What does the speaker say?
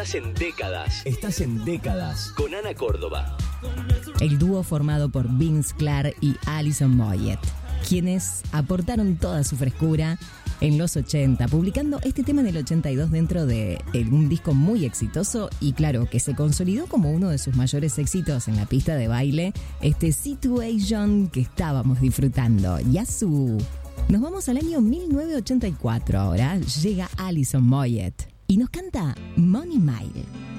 Estás en décadas. Estás en décadas. Con Ana Córdoba. El dúo formado por Vince Clarke y Alison Moyet, quienes aportaron toda su frescura en los 80, publicando este tema en el 82 dentro de un disco muy exitoso y claro, que se consolidó como uno de sus mayores éxitos en la pista de baile, este Situation que estábamos disfrutando. Yazoo. Nos vamos al año 1984 ahora, llega Alison Moyet y nos canta Money Mile.